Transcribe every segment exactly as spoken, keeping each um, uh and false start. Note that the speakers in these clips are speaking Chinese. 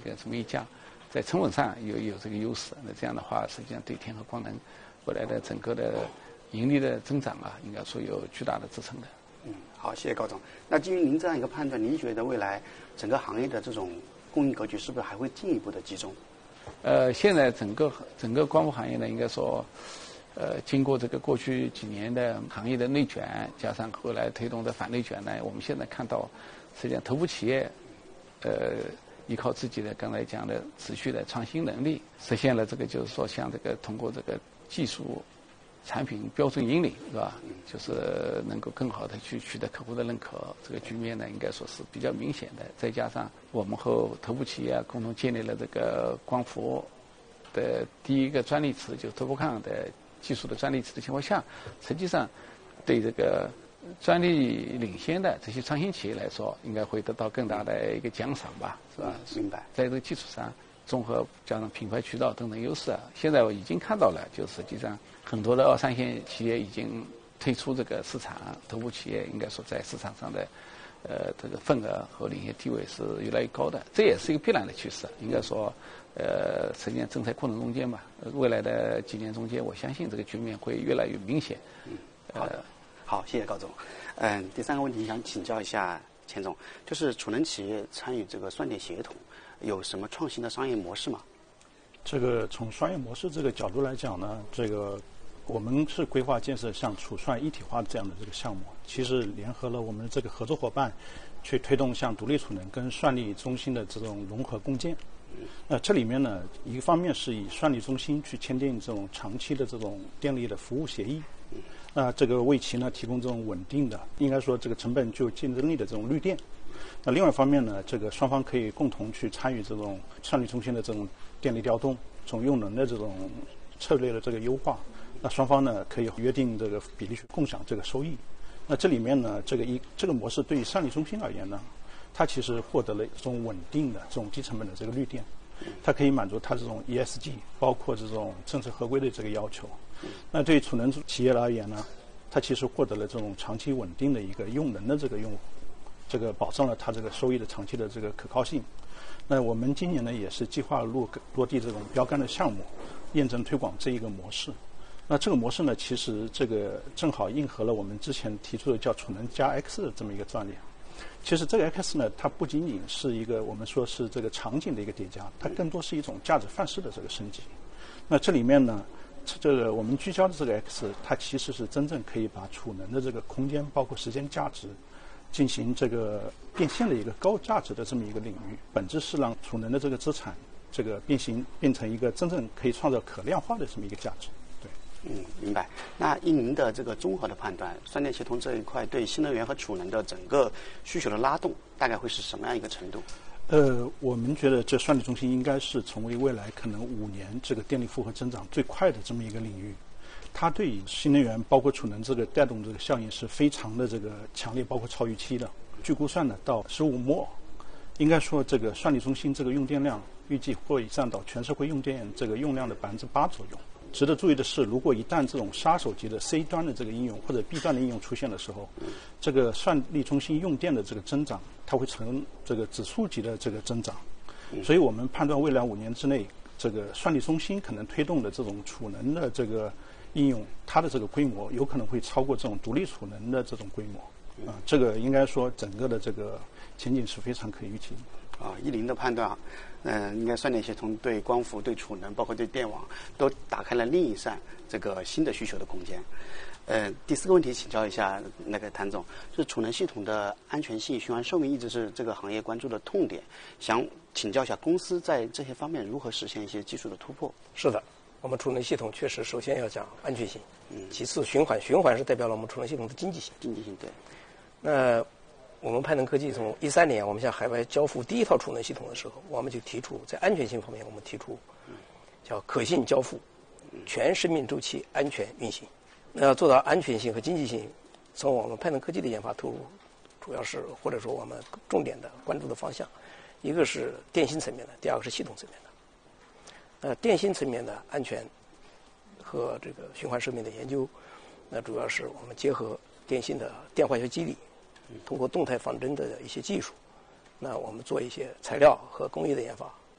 个这么一家，在成本上有有这个优势。那这样的话，实际上对天合光能未来的整个的盈利的增长啊，应该说有巨大的支撑的。 嗯，好，谢谢高总。那基于您这样一个判断，您觉得未来整个行业的这种供应格局是不是还会进一步的集中？ 呃，现在整个整个光伏行业呢，应该说，呃，经过这个过去几年的行业的内卷，加上后来推动的反内卷呢，我们现在看到，实际上头部企业，呃，依靠自己的刚才讲的持续的创新能力，实现了这个就是说，像这个通过这个技术、产品标准引领，是吧？就是能够更好的去取得客户的认可，这个局面呢，应该说是比较明显的。再加上我们和头部企业啊共同建立了这个光伏的第一个专利池，就是托波康的技术的专利池的情况下，实际上对这个专利领先的这些创新企业来说，应该会得到更大的一个奖赏吧，是吧？ 明白。 在这个基础上，综合加上品牌渠道等等优势啊，现在我已经看到了，就实际上很多的二三线企业已经退出这个市场，头部企业应该说在市场上的呃这个份额和领先地位是越来越高的，这也是一个必然的趋势。应该说，呃，实际上正在过程中间吧，未来的几年中间，我相信这个局面会越来越明显。 嗯，好的，好，谢谢高总。嗯，第三个问题想请教一下钱总，就是储能企业参与这个算电协同，有什么创新的商业模式吗？ 这个从商业模式这个角度来讲呢，这个我们是规划建设像储算一体化这样的这个项目，其实联合了我们这个合作伙伴，去推动像独立储能跟算力中心的这种融合共建。那这里面呢，一个方面是以算力中心去签订这种长期的这种电力的服务协议，那这个为其呢提供这种稳定的，应该说这个成本具有竞争力的这种绿电。那另外一方面呢，这个双方可以共同去参与这种算力中心的这种电力调动，从用能的这种策略的这个优化。那双方呢可以约定这个比例去共享这个收益。那这里面呢，这个一这个模式对于算力中心而言呢，它其实获得了这种稳定的这种低成本的这个绿电，它可以满足它这种 E S G 包括这种政策合规的这个要求。那对于储能企业而言呢，它其实获得了这种长期稳定的一个用能的这个用户，这个保证了它这个收益的长期的这个可靠性。那我们今年呢也是计划落落地这种标杆的项目，验证推广这一个模式。那这个模式呢，其实这个正好应和了我们之前提出的叫储能加 X 的这么一个战略。其实这个 X 呢，它不仅仅是一个我们说是这个场景的一个叠加，它更多是一种价值范式的这个升级。那这里面呢，这个我们聚焦的这个 X， 它其实是真正可以把储能的这个空间，包括时间价值，进行这个变现的一个高价值的这么一个领域。本质是让储能的这个资产，这个变形变成一个真正可以创造可量化的这么一个价值。 嗯，明白。那依您的这个综合的判断，算电协同这一块对新能源和储能的整个需求的拉动，大概会是什么样一个程度？ 呃，我们觉得这算力中心应该是成为未来可能五年这个电力负荷增长最快的这么一个领域。它对新能源包括储能这个带动这个效应是非常的这个强烈，包括超预期的。据估算呢，到十五末，应该说这个算力中心这个用电量预计会占到全社会用电这个用量的百分之八左右。值得注意的是，如果一旦这种杀手级的 C 端的这个应用或者 B 端的应用出现的时候，这个算力中心用电的这个增长，它会呈这个指数级的这个增长。所以我们判断未来五年之内，这个算力中心可能推动的这种储能的这个应用，它的这个规模有可能会超过这种独立储能的这种规模。啊，这个应该说整个的这个前景是非常可以预期的。 啊，依您的判断啊，嗯、呃，应该算电协同对光伏、对储能，包括对电网，都打开了另一扇这个新的需求的空间。呃，第四个问题请教一下那个谭总，就是储能系统的安全性、循环寿命一直是这个行业关注的痛点，想请教一下公司在这些方面如何实现一些技术的突破？ 是的，我们储能系统确实首先要讲安全性，嗯，其次循环，循环是代表了我们储能系统的经济性。 经济性对。 那我们派能科技从一三年我们向海外交付第一套储能系统的时候，我们就提出在安全性方面，我们提出叫可信交付、全生命周期安全运行。那要做到安全性和经济性，从我们派能科技的研发投入，主要是或者说我们重点的关注的方向，一个是电芯层面的，第二个是系统层面的。呃，电芯层面的安全和这个循环寿命的研究，那主要是我们结合电芯的电化学机理，通过动态仿真的一些技术，那我们做一些材料和工艺的研发，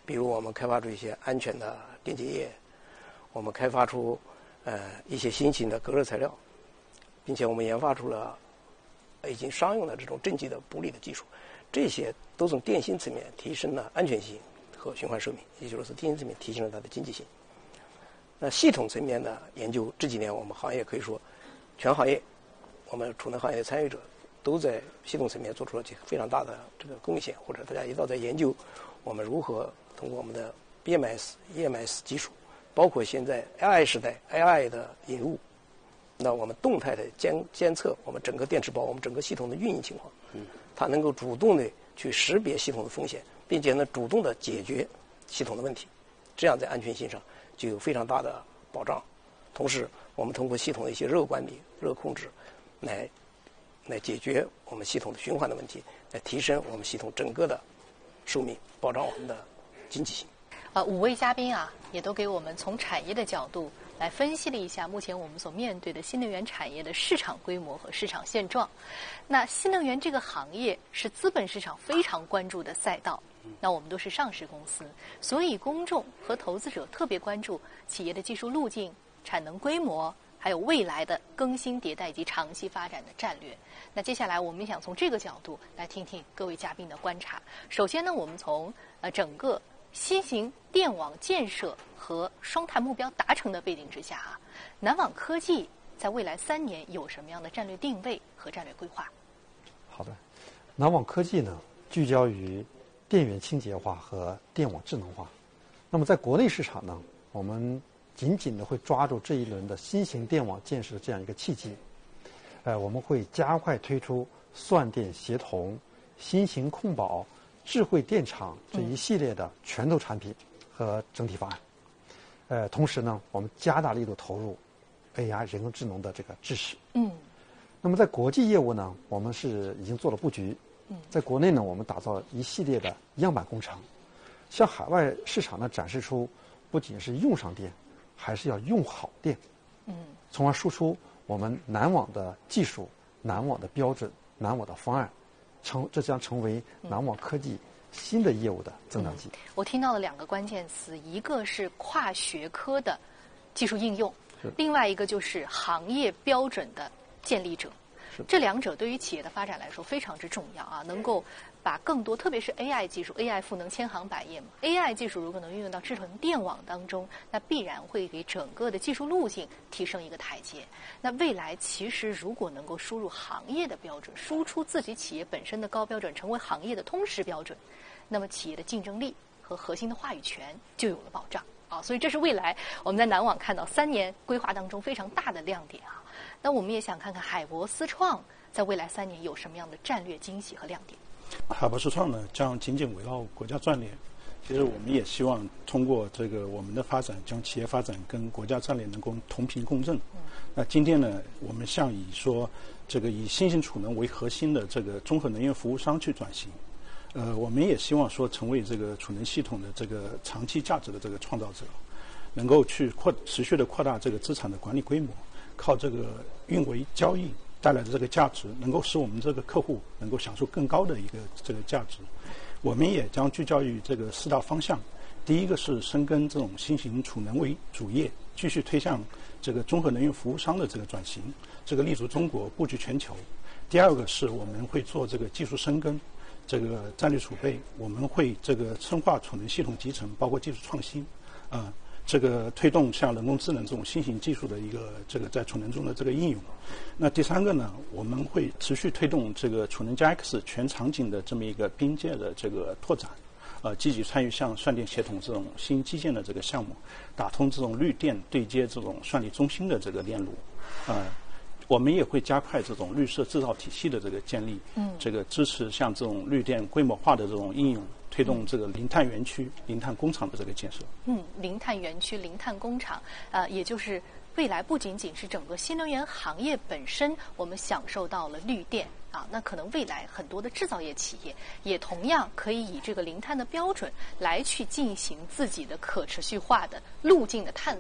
比如我们开发出一些安全的电解液，我们开发出呃一些新型的隔热材料，并且我们研发出了已经商用的这种正极的补锂的技术，这些都从电芯层面提升了安全性和循环寿命，也就是电芯层面提升了它的经济性。那系统层面的研究，这几年我们行业可以说，全行业我们储能行业的参与者都在系统层面做出了非常大的这个贡献，或者大家一道在研究我们如何通过我们的 B M S、E M S 技术，包括现在 A I 时代 A I 的引入，那我们动态的监监测我们整个电池包、我们整个系统的运营情况，它能够主动的去识别系统的风险，并且呢主动的解决系统的问题，这样在安全性上就有非常大的保障。同时，我们通过系统的一些热管理、热控制，来来解决我们系统的循环的问题，来提升我们系统整个的寿命，保障我们的经济性。 呃，五位嘉宾啊，也都给我们从产业的角度来分析了一下目前我们所面对的新能源产业的市场规模和市场现状。那新能源这个行业是资本市场非常关注的赛道，那我们都是上市公司，所以公众和投资者特别关注企业的技术路径、产能规模，还有未来的更新迭代以及长期发展的战略。那接下来我们想从这个角度来听听各位嘉宾的观察。首先呢，我们从呃整个新型电网建设和双碳目标达成的背景之下啊，南网科技在未来三年有什么样的战略定位和战略规划？ 好的，南网科技呢聚焦于电源清洁化和电网智能化。那么在国内市场呢，我们紧紧的会抓住这一轮的新型电网建设的这样一个契机，呃，我们会加快推出算电协同、新型控保、智慧电厂这一系列的拳头产品和整体方案。呃，同时呢，我们加大力度投入 A I 人工智能的这个支持。 嗯。 那么在国际业务呢，我们是已经做了布局。嗯。在国内呢，我们打造一系列的样板工程，向海外市场呢展示出不仅是用上电，还是要用好电。嗯。从而输出我们南网的技术、南网的标准、南网的方案。成，这将成为南网科技新的业务的增长极。 嗯、我听到了两个关键词，一个是跨学科的技术应用，另外一个就是行业标准的建立者。这两者对于企业的发展来说非常之重要啊，能够把更多，特别是 A I 技术 ，A I 赋能千行百业嘛。A I 技术如果能运用到智能电网当中，那必然会给整个的技术路径提升一个台阶。那未来其实如果能够输入行业的标准，输出自己企业本身的高标准，成为行业的通识标准，那么企业的竞争力和核心的话语权就有了保障啊。所以这是未来我们在南网看到三年规划当中非常大的亮点啊。那我们也想看看海博思创在未来三年有什么样的战略惊喜和亮点。 海博思创呢，将紧紧围绕国家战略。其实我们也希望通过这个我们的发展，将企业发展跟国家战略能够同频共振。嗯、那今天呢，我们向以说这个以新型储能为核心的这个综合能源服务商去转型。呃，我们也希望说成为这个储能系统的这个长期价值的这个创造者，能够去扩持续的扩大这个资产的管理规模。靠这个运维交易带来的这个价值，能够使我们这个客户能够享受更高的一个这个价值。我们也将聚焦于这个四大方向。第一个是深耕这种新型储能为主业，继续推向这个综合能源服务商的这个转型，这个立足中国，布局全球。第二个是我们会做这个技术深耕，这个战略储备，我们会这个深化储能系统集成，包括技术创新，啊、呃。这个推动像人工智能这种新型技术的一个这个在储能中的这个应用。那第三个呢，我们会持续推动这个储能加 X 全场景的这么一个边界的这个拓展，呃，积极参与像算电协同这种新基建的这个项目，打通这种绿电对接这种算力中心的这个链路，呃。我们也会加快这种绿色制造体系的这个建立，嗯，这个支持像这种绿电规模化的这种应用，推动这个零碳园区、零碳工厂的这个建设。 嗯，零碳园区、零碳工厂，呃，也就是未来不仅仅是整个新能源行业本身，我们享受到了绿电啊，那可能未来很多的制造业企业也同样可以以这个零碳的标准来去进行自己的可持续化的路径的探索。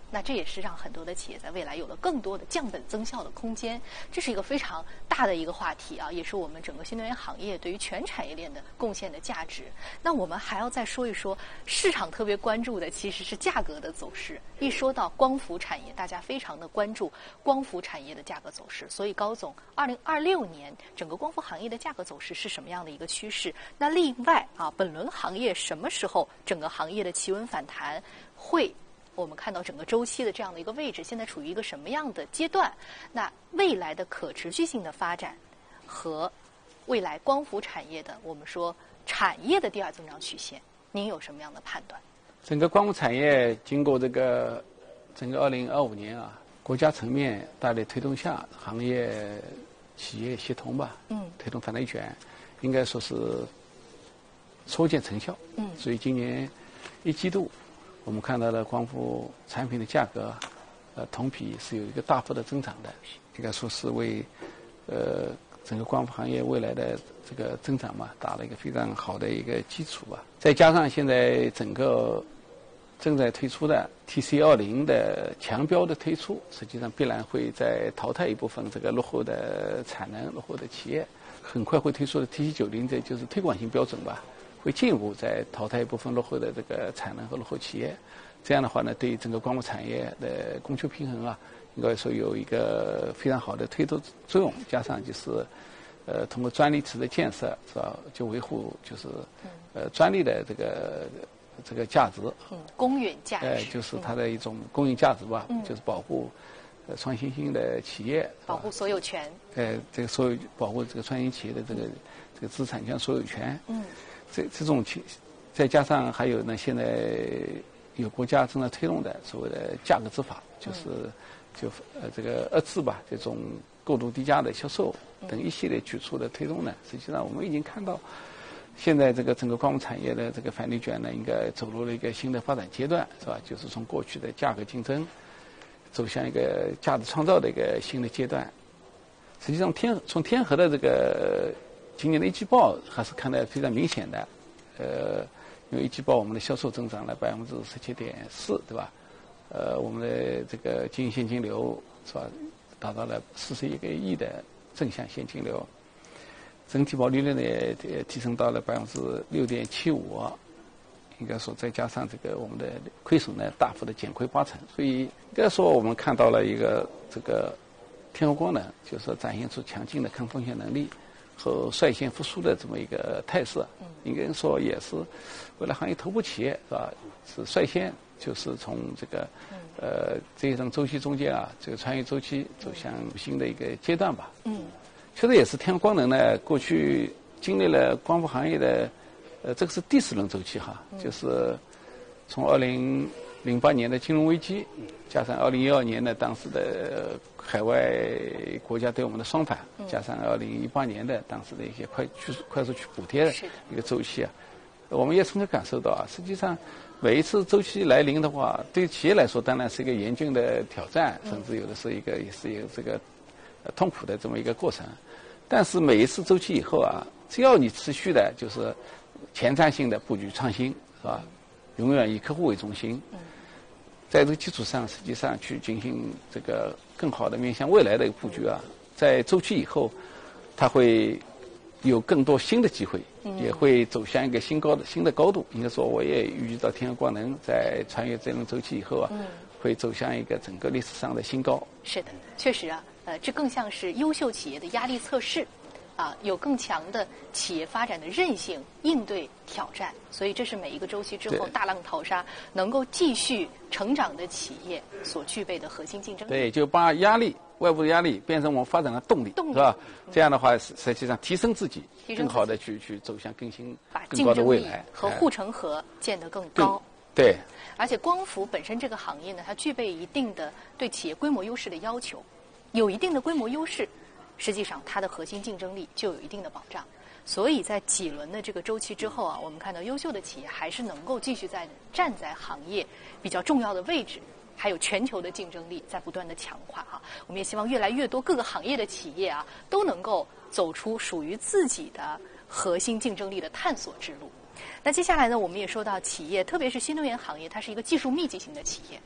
那这也是让很多的企业在未来有了更多的降本增效的空间，这是一个非常大的一个话题啊，也是我们整个新能源行业对于全产业链的贡献的价值。那我们还要再说一说，市场特别关注的其实是价格的走势。一说到光伏产业，大家非常的关注光伏产业的价格走势。所以高总，二零二六年整个光伏行业的价格走势是什么样的一个趋势？那另外啊，本轮行业什么时候整个行业的企稳反弹会？我们看到整个周期的这样的一个位置，现在处于一个什么样的阶段？那未来的可持续性的发展和未来光伏产业的我们说产业的第二增长曲线，您有什么样的判断？ 整个光伏产业经过这个整个二零二五年啊，国家层面大力推动下，行业企业协同吧，嗯，推动反内卷，应该说是初见成效。嗯，所以今年一季度。我们看到了光伏产品的价格，呃，同比是有一个大幅的增长的，应该说是为呃整个光伏行业未来的这个增长嘛，打了一个非常好的一个基础吧。再加上现在整个正在推出的 T C 二十 的强标的推出，实际上必然会在淘汰一部分这个落后的产能、落后的企业，很快会推出的 T C 九十，这就是推广性标准吧。会进一步再淘汰一部分落后的这个产能和落后企业，这样的话呢，对整个光伏产业的供求平衡啊，应该说有一个非常好的推动作用。加上就是，呃，通过专利池的建设，是吧？就维护就是呃专利的这个这个价值， 嗯，公允价值， 呃，就是它的一种公允价值吧，嗯、就是保护呃创新性的企业， 保护所有权， 呃，这个所有保护这个创新企业的这个这个资产权所有权，嗯。这这种情，再加上还有呢，现在有国家正在推动的所谓的价格执法，就是就呃这个遏制吧，这种过度低价的销售等一系列举措的推动呢，实际上我们已经看到，现在这个整个光伏产业的这个反内卷呢，应该走入了一个新的发展阶段，是吧？就是从过去的价格竞争，走向一个价值创造的一个新的阶段。实际上天从天河的这个。今年的一季报还是看得非常明显的，呃，因为一季报我们的销售增长了百分之十七点四，对吧？呃，我们的这个经营现金流是吧，达到了四十一个亿的正向现金流，整体毛利率呢也提升到了百分之六点七五，应该说再加上这个我们的亏损呢大幅的减亏八成，所以应该说我们看到了一个这个天合光能，就是说展现出强劲的抗风险能力。和率先复苏的这么一个态势，应该说也是未来行业头部企业是吧？是率先就是从这个呃这一种周期中间啊，这个穿越周期走向新的一个阶段吧。嗯，确实也是天合光能呢，过去经历了光伏行业的呃这个是第四轮周期哈，就是从二零零八年的金融危机，加上二零一二年的当时的海外国家对我们的双反，加上二零一八年的当时的一些快去快速去补贴的一个周期啊，我们也深刻感受到啊，实际上每一次周期来临的话，对企业来说当然是一个严峻的挑战，甚至有的是一个也是一个这个痛苦的这么一个过程。但是每一次周期以后啊，只要你持续的就是前瞻性的布局创新，是吧？永远以客户为中心。在这个基础上，实际上去进行这个更好的面向未来的一个布局啊，在周期以后，它会有更多新的机会，也会走向一个新高的新的高度。应该说，我也预计到天合光能在穿越这轮周期以后啊，会走向一个整个历史上的新高。 是的，确实啊，呃，这更像是优秀企业的压力测试。啊，有更强的企业发展的韧性，应对挑战，所以这是每一个周期之后大浪淘沙能够继续成长的企业所具备的核心竞争力。 对，就把压力、外部的压力变成我们发展的动力， 动力是吧？嗯、这样的话，实际上提升自己，更好的去去走向更新、更高的未来， 和护城河建得更高。 对， 而且光伏本身这个行业呢，它具备一定的对企业规模优势的要求，有一定的规模优势。实际上，它的核心竞争力就有一定的保障，所以在几轮的这个周期之后啊，我们看到优秀的企业还是能够继续在站在行业比较重要的位置，还有全球的竞争力在不断的强化哈。我们也希望越来越多各个行业的企业啊，都能够走出属于自己的核心竞争力的探索之路。那接下来呢，我们也说到企业，特别是新能源行业，它是一个技术密集型的企业。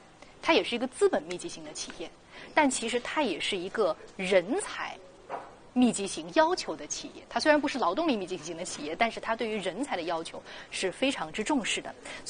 它也是一个资本密集型的企业，但其实它也是一个人才密集型要求的企业。它虽然不是劳动力密集型的企业，但是它对于人才的要求是非常之重视的。